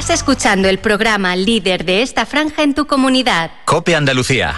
Estás escuchando el programa líder de esta franja en tu comunidad. COPE Andalucía.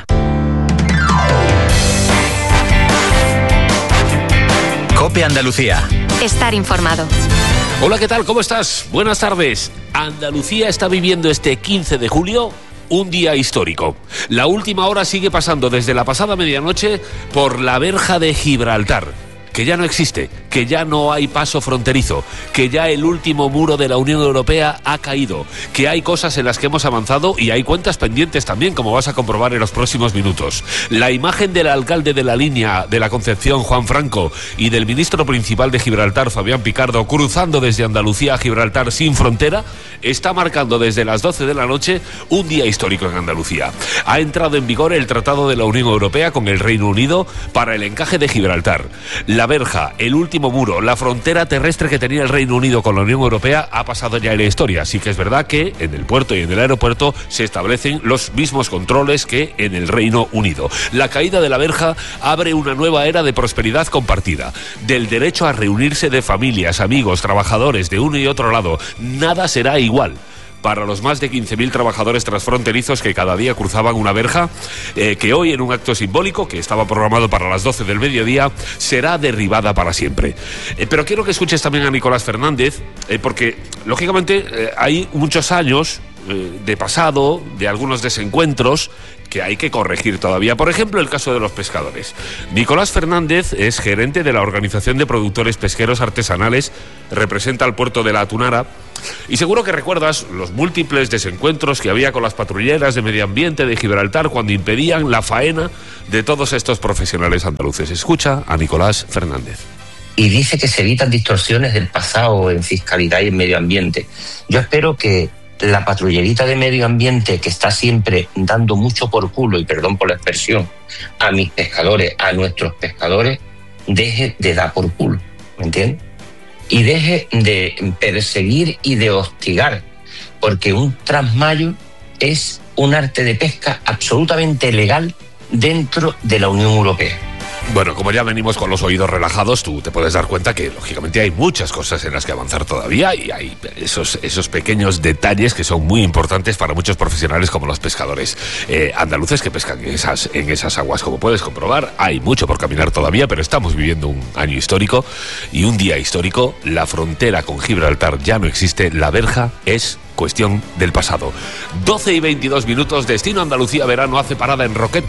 COPE Andalucía. Estar informado. Hola, ¿qué tal? ¿Cómo estás? Buenas tardes. Andalucía está viviendo este 15 de julio un día histórico. La última hora sigue pasando desde la pasada medianoche por la verja de Gibraltar, que ya no existe, que ya no hay paso fronterizo, que ya el último muro de la Unión Europea ha caído, que hay cosas en las que hemos avanzado y hay cuentas pendientes también, como vas a comprobar en los próximos minutos. La imagen del alcalde de la línea de la Concepción, Juan Franco, y del ministro principal de Gibraltar, Fabián Picardo, cruzando desde Andalucía a Gibraltar sin frontera, está marcando desde las 12 de la noche un día histórico en Andalucía. Ha entrado en vigor el Tratado de la Unión Europea con el Reino Unido para el encaje de Gibraltar. La verja, el último muro, la frontera terrestre que tenía el Reino Unido con la Unión Europea ha pasado ya en la historia. Sí que es verdad que en el puerto y en el aeropuerto se establecen los mismos controles que en el Reino Unido. La caída de la verja abre una nueva era de prosperidad compartida, del derecho a reunirse de familias, amigos, trabajadores de uno y otro lado. Nada será igual para los más de 15.000 trabajadores transfronterizos que cada día cruzaban una verja, que hoy, en un acto simbólico que estaba programado para las 12 del mediodía, será derribada para siempre. Pero quiero que escuches también a Nicolás Fernández, porque lógicamente hay muchos años de pasado, de algunos desencuentros que hay que corregir todavía. Por ejemplo, el caso de los pescadores. Nicolás Fernández es gerente de la Organización de Productores Pesqueros Artesanales, representa al puerto de La Atunara, y seguro que recuerdas los múltiples desencuentros que había con las patrulleras de medio ambiente de Gibraltar cuando impedían la faena de todos estos profesionales andaluces. Escucha a Nicolás Fernández. Y dice que se evitan distorsiones del pasado en fiscalidad y en medio ambiente. Yo espero que la patrullerita de medio ambiente, que está siempre dando mucho por culo, y perdón por la expresión, a mis pescadores, a nuestros pescadores, deje de dar por culo, ¿me entiendes? Y deje de perseguir y de hostigar, porque un trasmayo es un arte de pesca absolutamente legal dentro de la Unión Europea. Bueno, como ya venimos con los oídos relajados, tú te puedes dar cuenta que, lógicamente, hay muchas cosas en las que avanzar todavía y hay esos pequeños detalles que son muy importantes para muchos profesionales como los pescadores andaluces que pescan en esas aguas. Como puedes comprobar, hay mucho por caminar todavía, pero estamos viviendo un año histórico y un día histórico. La frontera con Gibraltar ya no existe, la verja es cuestión del pasado. 12 y 22 minutos, destino Andalucía verano hace parada en Roqueta.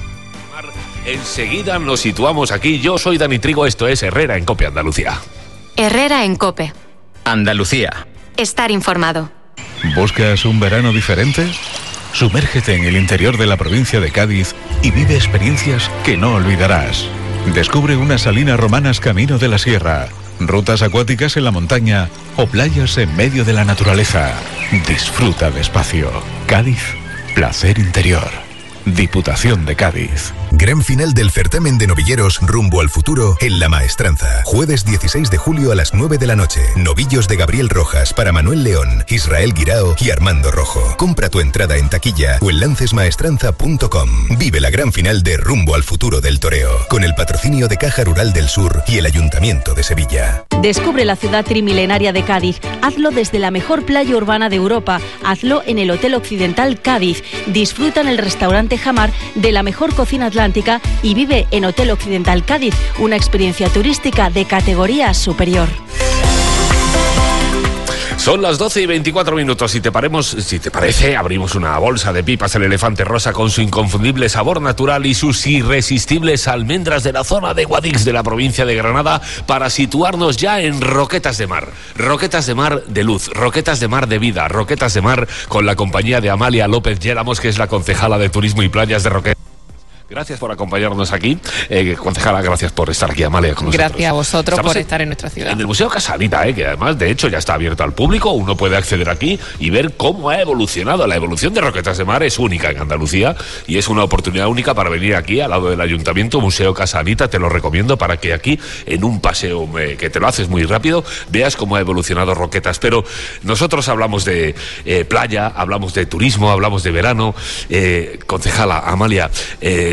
Enseguida nos situamos aquí. Yo soy Dani Trigo, esto es Herrera en COPE Andalucía. Herrera en COPE Andalucía. Estar informado. ¿Buscas un verano diferente? Sumérgete en el interior de la provincia de Cádiz y vive experiencias que no olvidarás. Descubre unas salinas romanas camino de la sierra, rutas acuáticas en la montaña o playas en medio de la naturaleza. Disfruta despacio. Cádiz, placer interior. Diputación de Cádiz. Gran final del certamen de novilleros rumbo al futuro en La Maestranza. Jueves 16 de julio a las 9 de la noche. Novillos de Gabriel Rojas para Manuel León, Israel Guirao y Armando Rojo. Compra tu entrada en taquilla o en lancesmaestranza.com. Vive la gran final de Rumbo al futuro del toreo, con el patrocinio de Caja Rural del Sur y el Ayuntamiento de Sevilla. Descubre la ciudad trimilenaria de Cádiz. Hazlo desde la mejor playa urbana de Europa. Hazlo en el Hotel Occidental Cádiz. Disfruta en el restaurante Jamar de la mejor cocina atlántica y vive en Hotel Occidental Cádiz, una experiencia turística de categoría superior. Son las 12 y 24 minutos. Si te parece, abrimos una bolsa de pipas El Elefante Rosa con su inconfundible sabor natural y sus irresistibles almendras de la zona de Guadix de la provincia de Granada para situarnos ya en Roquetas de Mar. Roquetas de Mar de luz, roquetas de mar de vida, roquetas de mar con la compañía de Amalia López Lléramos, que es la concejala de Turismo y Playas de Roquetas. Gracias por acompañarnos aquí. Concejala, gracias por estar aquí, Amalia, con nosotros. Gracias a vosotros. Estamos por estar en nuestra ciudad. En el Museo Casanita, que además, de hecho, ya está abierto al público. Uno puede acceder aquí y ver cómo ha evolucionado. La evolución de Roquetas de Mar es única en Andalucía y es una oportunidad única para venir aquí, al lado del Ayuntamiento, Museo Casanita. Te lo recomiendo para que aquí, en un paseo que te lo haces muy rápido, veas cómo ha evolucionado Roquetas. Pero nosotros hablamos de playa, hablamos de turismo, hablamos de verano. Concejala, Amalia,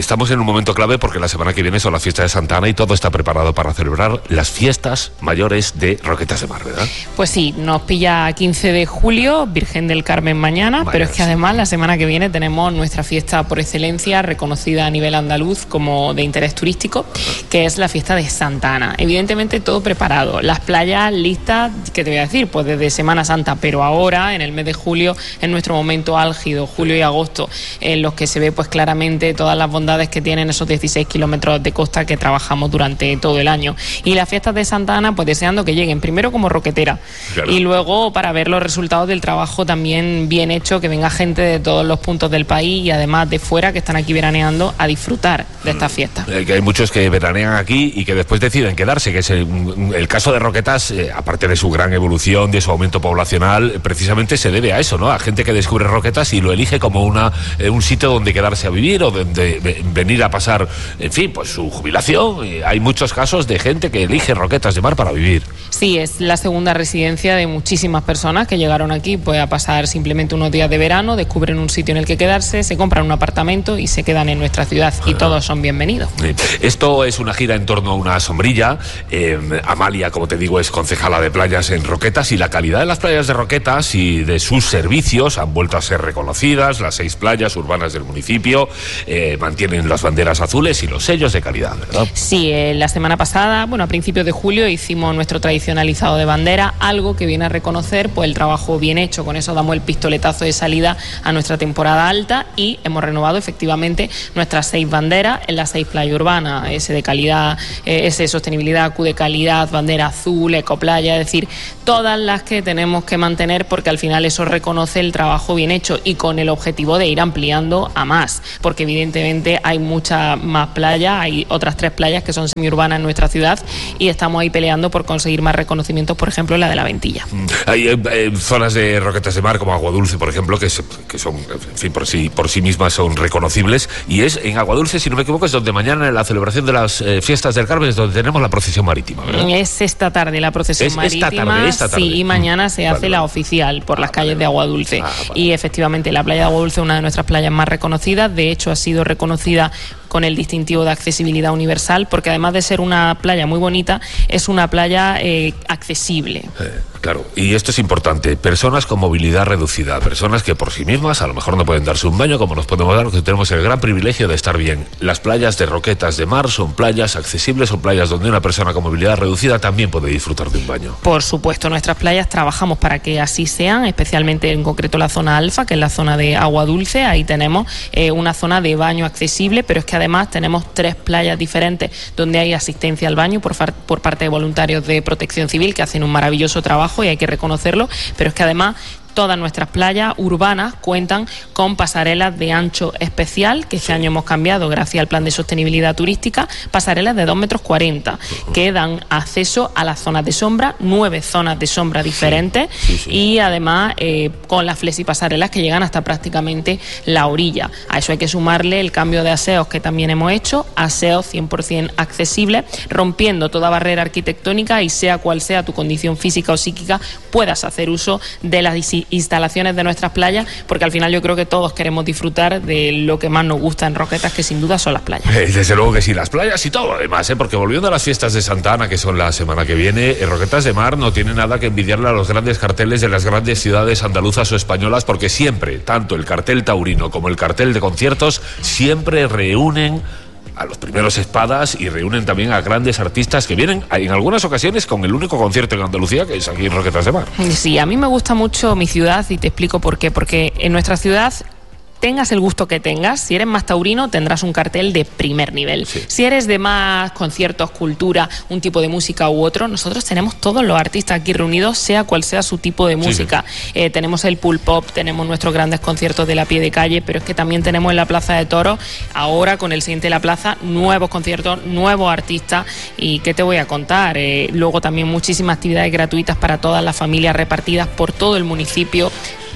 estamos en un momento clave porque la semana que viene son las fiestas de Santa Ana y todo está preparado para celebrar las fiestas mayores de Roquetas de Mar, ¿verdad? Pues sí, nos pilla 15 de julio, Virgen del Carmen mañana, pero es que además la semana que viene tenemos nuestra fiesta por excelencia, reconocida a nivel andaluz como de interés turístico, que es la fiesta de Santa Ana. Evidentemente todo preparado, las playas listas, ¿qué te voy a decir? Pues desde Semana Santa, pero ahora en el mes de julio es nuestro momento álgido, julio y agosto, en los que se ve pues claramente todas las bondades que tienen esos 16 kilómetros de costa que trabajamos durante todo el año. Y las fiestas de Santa Ana, pues deseando que lleguen primero como roquetera, claro, y luego para ver los resultados del trabajo también bien hecho, que venga gente de todos los puntos del país y además de fuera que están aquí veraneando a disfrutar de esta fiesta. Que hay muchos que veranean aquí y que después deciden quedarse, que es el caso de Roquetas, aparte de su gran evolución, de su aumento poblacional, precisamente se debe a eso, ¿no? A gente que descubre Roquetas y lo elige como un sitio donde quedarse a vivir o donde venir a pasar, en fin, pues su jubilación. Hay muchos casos de gente que elige Roquetas de Mar para vivir. Sí, es la segunda residencia de muchísimas personas que llegaron aquí pues a pasar simplemente unos días de verano, descubren un sitio en el que quedarse, se compran un apartamento y se quedan en nuestra ciudad, y todos son bienvenidos. Esto es una gira en torno a una sombrilla. Amalia, como te digo, es concejala de playas en Roquetas, y la calidad de las playas de Roquetas y de sus servicios han vuelto a ser reconocidas. Las 6 playas urbanas del municipio mantienen las banderas azules y los sellos de calidad, ¿verdad? Sí, la semana pasada, a principios de julio hicimos nuestro tradicional izado de bandera, algo que viene a reconocer pues el trabajo bien hecho. Con eso damos el pistoletazo de salida a nuestra temporada alta y hemos renovado efectivamente nuestras 6 banderas en las 6 playas urbanas, S de calidad, S de sostenibilidad, Q de calidad, bandera azul, ecoplaya, es decir, todas las que tenemos que mantener, porque al final eso reconoce el trabajo bien hecho, y con el objetivo de ir ampliando a más, porque evidentemente hay muchas más playas, hay otras 3 playas que son semiurbanas en nuestra ciudad y estamos ahí peleando por conseguir más reconocimientos, por ejemplo la de la Ventilla. Hay zonas de Roquetas de Mar como Aguadulce, por ejemplo, que son, en fin, por sí mismas son reconocibles, y es en Aguadulce, si no me equivoco, es donde mañana en la celebración de las fiestas del Carmen es donde tenemos la procesión marítima, ¿verdad? Es esta tarde la procesión marítima. Esta tarde. Sí, y mañana se hace la oficial por las calles de Aguadulce. Y efectivamente la playa de Aguadulce es una de nuestras playas más reconocidas. De hecho, ha sido reconocida con el distintivo de accesibilidad universal, porque además de ser una playa muy bonita, es una playa accesible. Claro, y esto es importante, personas con movilidad reducida, personas que por sí mismas a lo mejor no pueden darse un baño como nos podemos dar, que tenemos el gran privilegio de estar bien. Las playas de Roquetas de Mar son playas accesibles, son playas donde una persona con movilidad reducida también puede disfrutar de un baño. Por supuesto, nuestras playas trabajamos para que así sean, especialmente en concreto la zona alfa, que es la zona de agua dulce. Ahí tenemos una zona de baño accesible, pero es que además tenemos 3 playas diferentes donde hay asistencia al baño por parte de voluntarios de Protección Civil que hacen un maravilloso trabajo y hay que reconocerlo, pero es que además todas nuestras playas urbanas cuentan con pasarelas de ancho especial, que este año hemos cambiado gracias al plan de sostenibilidad turística, pasarelas de 2,40 metros, que dan acceso a las zonas de sombra, 9 zonas de sombra diferentes, y además con las flexipasarelas que llegan hasta prácticamente la orilla. A eso hay que sumarle el cambio de aseos que también hemos hecho, aseos 100% accesibles, rompiendo toda barrera arquitectónica, y sea cual sea tu condición física o psíquica, puedas hacer uso de las instalaciones de nuestras playas, porque al final yo creo que todos queremos disfrutar de lo que más nos gusta en Roquetas, que sin duda son las playas. Desde luego que sí, las playas y todo además, porque volviendo a las fiestas de Santa Ana, que son la semana que viene, Roquetas de Mar no tiene nada que envidiarle a los grandes carteles de las grandes ciudades andaluzas o españolas, porque siempre, tanto el cartel taurino como el cartel de conciertos, siempre reúnen a los primeros espadas y reúnen también a grandes artistas que vienen en algunas ocasiones con el único concierto en Andalucía, que es aquí en Roquetas de Mar. Sí, a mí me gusta mucho mi ciudad y te explico por qué. Porque en nuestra ciudad, tengas el gusto que tengas, si eres más taurino tendrás un cartel de primer nivel. Sí. Si eres de más conciertos, cultura, un tipo de música u otro, nosotros tenemos todos los artistas aquí reunidos, sea cual sea su tipo de música. Sí. Tenemos el pool pop, tenemos nuestros grandes conciertos de la pie de calle, pero es que también tenemos en la Plaza de Toros, ahora con el siguiente de la Plaza, nuevos conciertos, nuevos artistas. Y ¿qué te voy a contar? Luego también muchísimas actividades gratuitas para todas las familias repartidas por todo el municipio.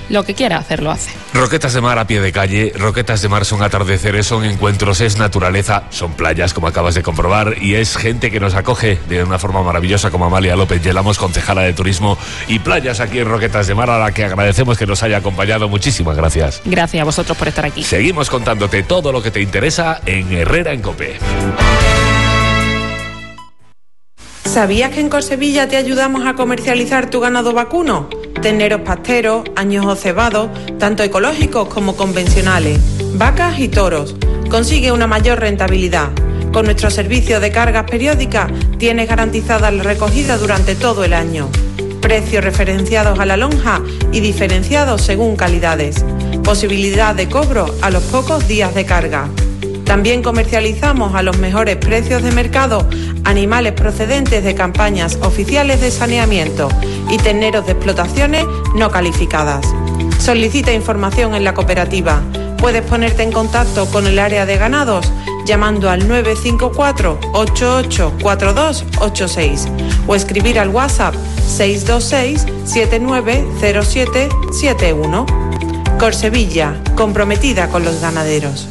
lo que quiera hacer, lo hace. Roquetas de Mar a pie de calle, Roquetas de Mar son atardeceres, son encuentros, es naturaleza, son playas, como acabas de comprobar, y es gente que nos acoge de una forma maravillosa, como Amalia López Yelamos, concejala de Turismo y Playas aquí en Roquetas de Mar, a la que agradecemos que nos haya acompañado. Muchísimas gracias. Gracias a vosotros por estar aquí. Seguimos contándote todo lo que te interesa en Herrera en COPE. ¿Sabías que en Corsevilla te ayudamos a comercializar tu ganado vacuno? Terneros pasteros, añojos cebados, tanto ecológicos como convencionales, vacas y toros. Consigue una mayor rentabilidad. Con nuestro servicio de cargas periódicas tienes garantizada la recogida durante todo el año. Precios referenciados a la lonja y diferenciados según calidades. Posibilidad de cobro a los pocos días de carga. También comercializamos a los mejores precios de mercado animales procedentes de campañas oficiales de saneamiento y terneros de explotaciones no calificadas. Solicita información en la cooperativa. Puedes ponerte en contacto con el área de ganados llamando al 954 884286 o escribir al WhatsApp 626 790771. Corsevilla, comprometida con los ganaderos.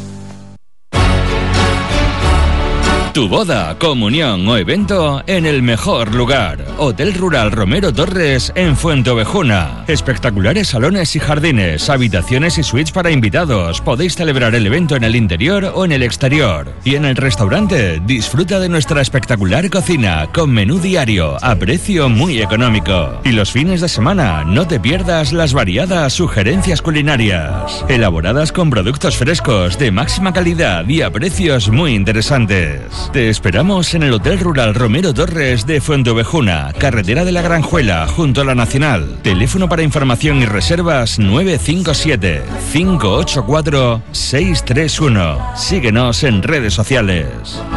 Tu boda, comunión o evento en el mejor lugar. Hotel Rural Romero Torres en Fuenteovejuna. Espectaculares salones y jardines, habitaciones y suites para invitados. Podéis celebrar el evento en el interior o en el exterior. Y en el restaurante, disfruta de nuestra espectacular cocina con menú diario a precio muy económico. Y los fines de semana, no te pierdas las variadas sugerencias culinarias, elaboradas con productos frescos de máxima calidad y a precios muy interesantes. Te esperamos en el Hotel Rural Romero Torres de Fuenteovejuna, carretera de la Granjuela, junto a la Nacional. Teléfono para información y reservas 957 584 631. Síguenos en redes sociales.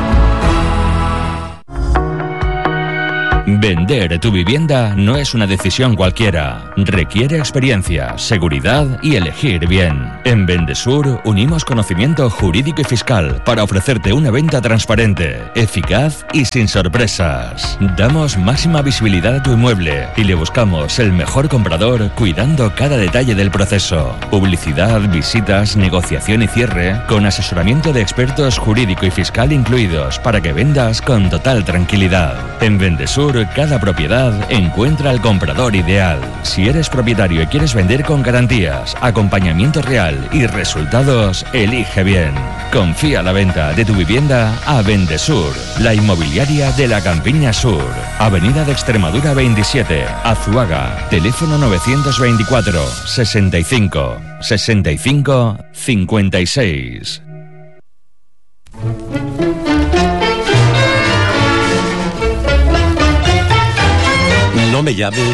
Vender tu vivienda no es una decisión cualquiera. Requiere experiencia, seguridad y elegir bien. En Vendesur unimos conocimiento jurídico y fiscal para ofrecerte una venta transparente, eficaz y sin sorpresas. Damos máxima visibilidad a tu inmueble y le buscamos el mejor comprador cuidando cada detalle del proceso. Publicidad, visitas, negociación y cierre con asesoramiento de expertos jurídico y fiscal incluidos para que vendas con total tranquilidad. En Vendesur cada propiedad encuentra al comprador ideal. Si eres propietario y quieres vender con garantías, acompañamiento real y resultados, elige bien. Confía la venta de tu vivienda a Vendesur, la inmobiliaria de la Campiña Sur. Avenida de Extremadura 27, Azuaga. Teléfono 924 65 65 56. No me llame